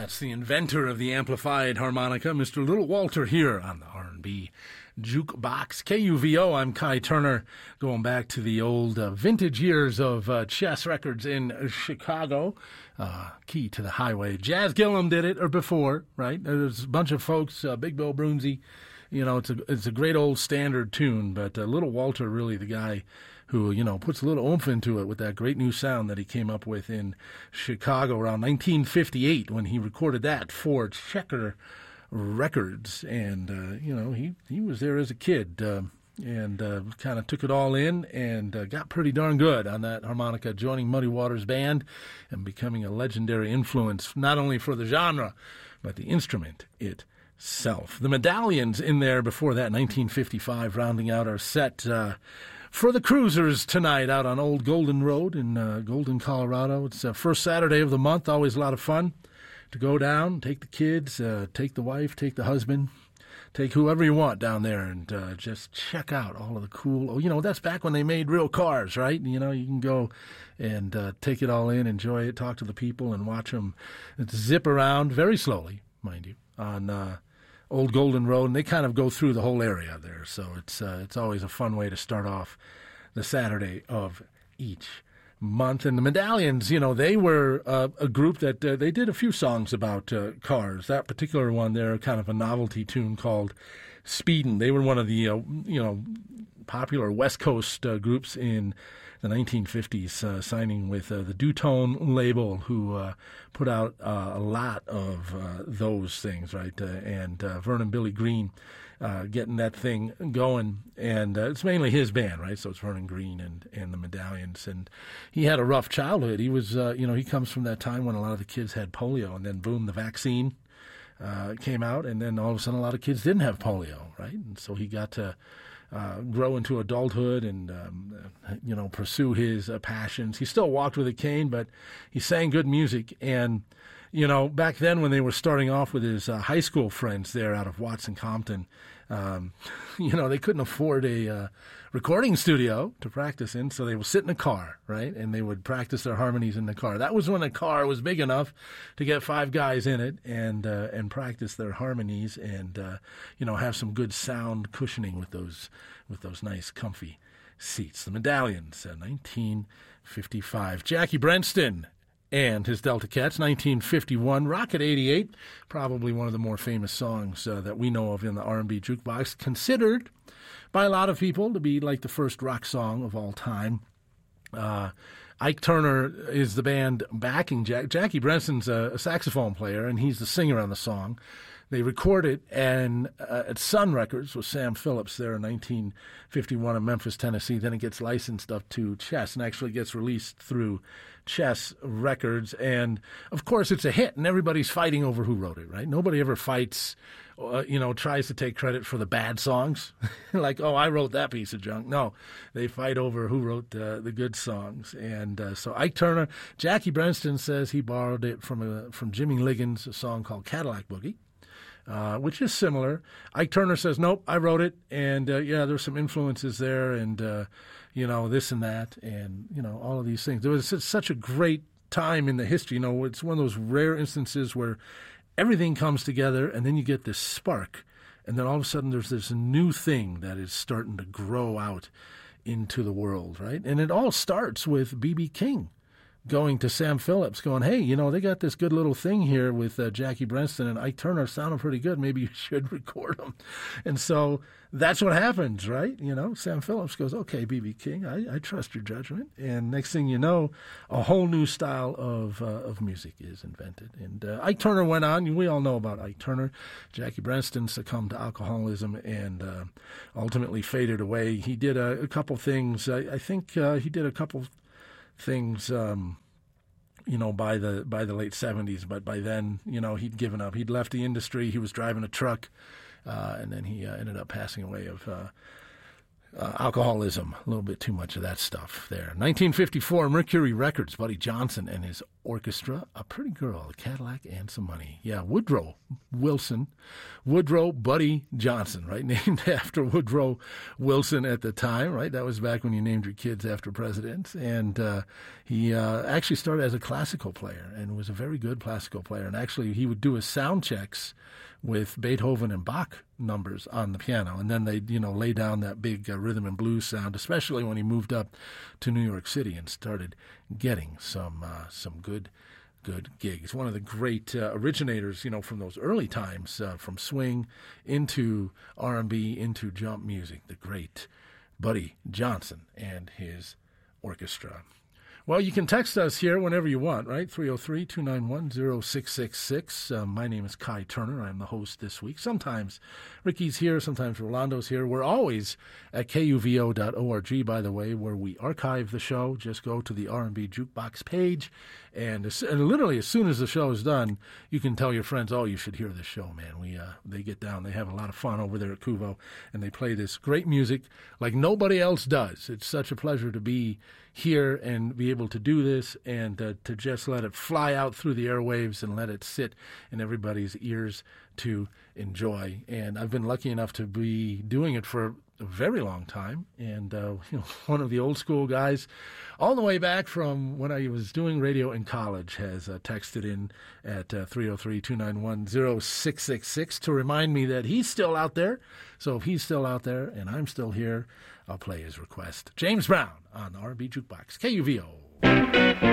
That's the inventor of the amplified harmonica, Mr. Little Walter, here on the R&B Jukebox. KUVO, I'm Kai Turner, going back to the old vintage years of Chess Records in Chicago. Key to the Highway. Jazz Gillum did it, or before, right? There's a bunch of folks, Big Bill Broonzy. You know, it's a great old standard tune, but Little Walter, really the guy who, you know, puts a little oomph into it with that great new sound that he came up with in Chicago around 1958 when he recorded that for Checker Records. And, you know, he was there as a kid and kind of took it all in and got pretty darn good on that harmonica, joining Muddy Waters Band and becoming a legendary influence, not only for the genre, but the instrument itself. The Medallions in there before that, 1955, rounding out our set for the Cruisers tonight out on Old Golden Road in Golden, Colorado. It's the first Saturday of the month, always a lot of fun to go down, take the kids, take the wife, take the husband, take whoever you want down there and just check out all of the cool, you know, that's back when they made real cars, right? You know, you can go and take it all in, enjoy it, talk to the people and watch them zip around very slowly, mind you, on Old Golden Road, and they kind of go through the whole area there. So it's always a fun way to start off the Saturday of each month. And the Medallions, you know, they were a group that they did a few songs about cars. That particular one, they're kind of a novelty tune called Speedin'. They were one of the, you know, popular West Coast groups in the 1950s, signing with the Dutone label, who put out a lot of those things, right? And Vernon Billy Green getting that thing going. And it's mainly his band, right? So it's Vernon Green and the Medallions. And he had a rough childhood. He was, you know, he comes from that time when a lot of the kids had polio, and then boom, the vaccine came out, and then all of a sudden a lot of kids didn't have polio, right? And so he got to grow into adulthood and, you know, pursue his passions. He still walked with a cane, but he sang good music. And, you know, back then when they were starting off with his high school friends there out of Watson Compton, you know, they couldn't afford a recording studio to practice in, so they would sit in a car, right? And they would practice their harmonies in the car. That was when a car was big enough to get 5 guys in it and practice their harmonies and, you know, have some good sound cushioning with those nice, comfy seats. The Medallions, 1955. Jackie Brenston and his Delta Cats, 1951. Rocket 88, probably one of the more famous songs that we know of in the R&B Jukebox, considered by a lot of people to be like the first rock song of all time. Ike Turner is the band backing Jackie Brenston's a saxophone player, and he's the singer on the song. They record it at Sun Records with Sam Phillips there in 1951 in Memphis, Tennessee. Then it gets licensed up to Chess and actually gets released through Chess Records. And, of course, it's a hit, and everybody's fighting over who wrote it, right? Nobody ever fights, you know, tries to take credit for the bad songs. Like, oh, I wrote that piece of junk. No, they fight over who wrote the good songs. And so Ike Turner, Jackie Brenston says he borrowed it from Jimmy Liggins, a song called Cadillac Boogie. Which is similar. Ike Turner says, nope, I wrote it, and, yeah, there's some influences there, and, you know, this and that, and, you know, all of these things. It was such a great time in the history. You know, it's one of those rare instances where everything comes together, and then you get this spark, and then all of a sudden there's this new thing that is starting to grow out into the world, right? And it all starts with B.B. King going to Sam Phillips, going, hey, you know, they got this good little thing here with Jackie Brenston and Ike Turner sounding pretty good. Maybe you should record them. And so that's what happens, right? You know, Sam Phillips goes, okay, B.B. King, I trust your judgment. And next thing you know, a whole new style of music is invented. And Ike Turner went on. We all know about Ike Turner. Jackie Brenston succumbed to alcoholism and ultimately faded away. He did a couple things. I think he did a couple things, you know, by the late 70s, but by then, you know, he'd given up. He'd left the industry. He was driving a truck, and then he ended up passing away of alcoholism, a little bit too much of that stuff there. 1954, Mercury Records, Buddy Johnson and his orchestra, A Pretty Girl, a Cadillac, and Some Money. Yeah, Woodrow Buddy Johnson, right? Named after Woodrow Wilson at the time, right? That was back when you named your kids after presidents. And he actually started as a classical player and was a very good classical player. And actually, he would do his sound checks with Beethoven and Bach numbers on the piano, and then they'd lay down that big rhythm and blues sound, especially when he moved up to New York City and started getting some good gigs. One of the great originators, from those early times, from swing into R&B into jump music, the great Buddy Johnson and his orchestra. Well, you can text us here whenever you want, right? 303-291-0666. My name is Kai Turner. I'm the host this week. Sometimes Ricky's here, sometimes Rolando's here. We're always at kuvo.org, by the way, where we archive the show. Just go to the R&B Jukebox page, and literally as soon as the show is done, you can tell your friends, oh, you should hear this show, man. They get down. They have a lot of fun over there at Kuvo, and they play this great music like nobody else does. It's such a pleasure to be here and be able to do this and to just let it fly out through the airwaves and let it sit in everybody's ears to enjoy. And I've been lucky enough to be doing it for a very long time. And one of the old school guys all the way back from when I was doing radio in college has texted in at 303-291-0666 to remind me that he's still out there. So if he's still out there and I'm still here, I'll play his request. James Brown on the R&B Jukebox, KUVO.